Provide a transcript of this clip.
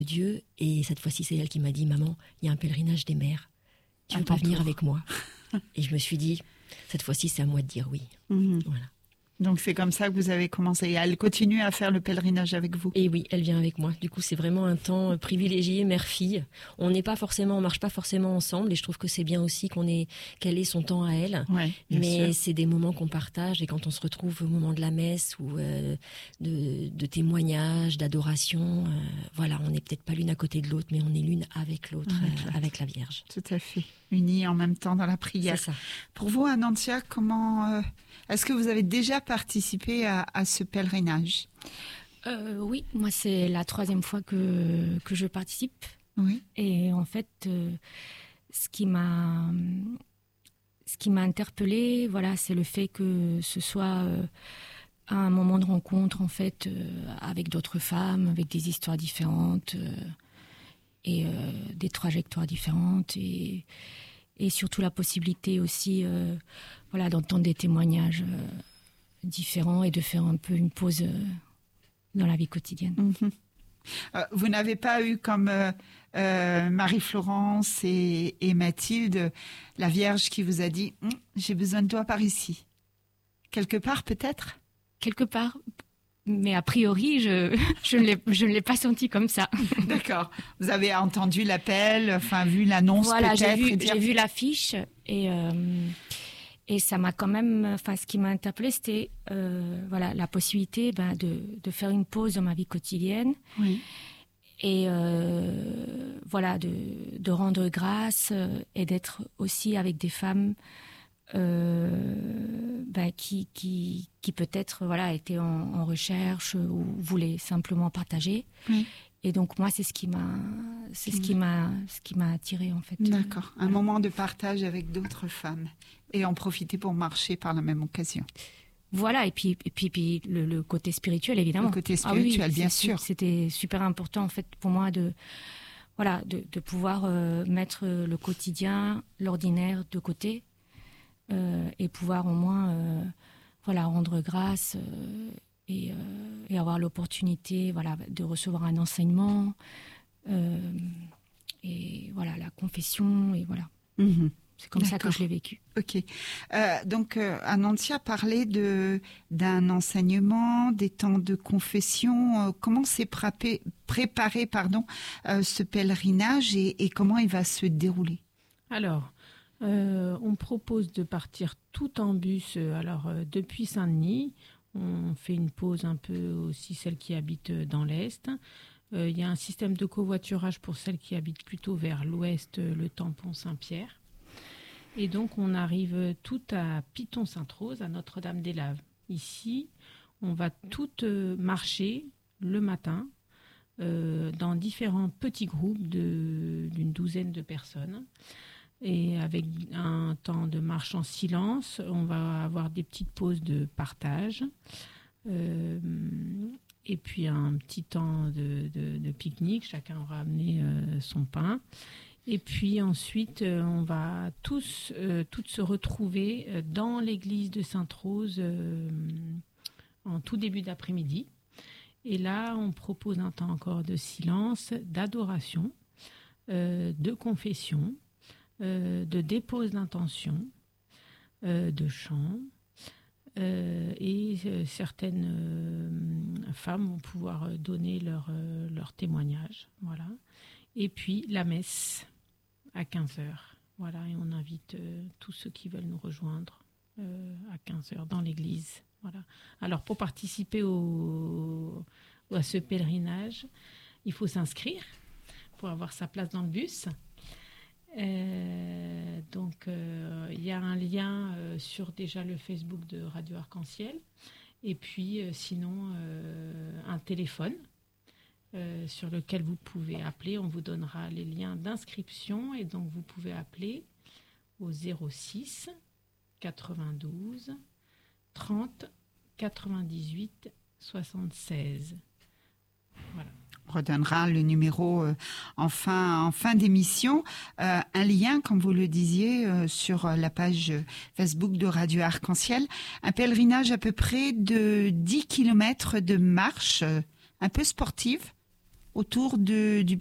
Dieu. Et cette fois-ci, c'est elle qui m'a dit, maman, il y a un pèlerinage des mères. Tu veux pas venir avec moi? Et je me suis dit, cette fois-ci, c'est à moi de dire oui. Voilà. Donc c'est comme ça que vous avez commencé. Et elle continue à faire le pèlerinage avec vous. Et oui, elle vient avec moi. Du coup, c'est vraiment un temps privilégié, mère-fille. On marche pas forcément ensemble, et je trouve que c'est bien aussi qu'elle ait son temps à elle. Ouais, mais sûr. c'est des moments qu'on partage, et quand on se retrouve au moment de la messe ou de témoignages, d'adoration, voilà, on n'est peut-être pas l'une à côté de l'autre, mais on est l'une avec l'autre, avec la Vierge. Tout à fait. Unis en même temps dans la prière. C'est ça. Pour vous, Anantia, comment est-ce que vous avez déjà participé à ce pèlerinage? Oui, moi c'est la 3e fois que je participe. Oui. Et en fait, ce qui m'a interpellée, voilà, c'est le fait que ce soit un moment de rencontre en fait avec d'autres femmes, avec des histoires différentes et des trajectoires différentes et surtout la possibilité aussi, voilà, d'entendre des témoignages différents et de faire un peu une pause dans la vie quotidienne. Vous n'avez pas eu comme Marie-Florence et Mathilde, la Vierge qui vous a dit « j'ai besoin de toi par ici ». Quelque part peut-être? Quelque part, mais a priori, je ne l'ai pas senti comme ça. D'accord. Vous avez entendu l'appel, enfin vu l'annonce voilà, peut-être. J'ai vu l'affiche et ça m'a quand même, enfin ce qui m'a interpellée, c'était voilà, la possibilité de faire une pause dans ma vie quotidienne. Oui. Et voilà, de rendre grâce et d'être aussi avec des femmes qui peut-être voilà étaient en recherche ou voulaient simplement partager. Oui. Et donc moi c'est ce qui m'a attirée en fait. D'accord. Un moment de partage avec d'autres femmes et en profiter pour marcher par la même occasion. Voilà, et puis le côté spirituel évidemment. Le côté spirituel, oui, bien sûr. C'était super important en fait pour moi de pouvoir mettre le quotidien, l'ordinaire de côté. Et pouvoir au moins rendre grâce et avoir l'opportunité de recevoir un enseignement et voilà la confession et voilà. C'est comme ça que je l'ai vécu. Ok. Donc Anantia parlait d'un enseignement, des temps de confession. Comment s'est préparé ce pèlerinage et comment il va se dérouler? Alors, on propose de partir tout en bus. Depuis Saint-Denis, on fait une pause un peu aussi celles qui habitent dans l'Est. Il y a un système de covoiturage pour celles qui habitent plutôt vers l'Ouest, le tampon Saint-Pierre. Et donc, on arrive tout à Piton-Sainte-Rose, à Notre-Dame-des-Laves. Ici, on va toutes marcher le matin dans différents petits groupes d'une douzaine de personnes. Et avec un temps de marche en silence, on va avoir des petites pauses de partage. Et puis un petit temps de pique-nique. Chacun aura amené son pain. Et puis ensuite, on va toutes se retrouver dans l'église de Sainte-Rose en tout début d'après-midi. Et là, on propose un temps encore de silence, d'adoration, de confession, de dépose d'intention, de chant. Et certaines femmes vont pouvoir donner leur témoignage. Voilà. Et puis la messe à 15h. Voilà, et on invite tous ceux qui veulent nous rejoindre à 15h dans l'église. Voilà. Alors pour participer à ce pèlerinage, il faut s'inscrire pour avoir sa place dans le bus. Donc il y a un lien sur déjà le Facebook de Radio Arc-en-Ciel et puis sinon un téléphone sur lequel vous pouvez appeler. On vous donnera les liens d'inscription et donc vous pouvez appeler au 06 92 30 98 76. Voilà. On redonnera le numéro en fin d'émission. Un lien, comme vous le disiez, sur la page Facebook de Radio Arc-en-Ciel. Un pèlerinage à peu près de 10 km de marche, un peu sportive. autour du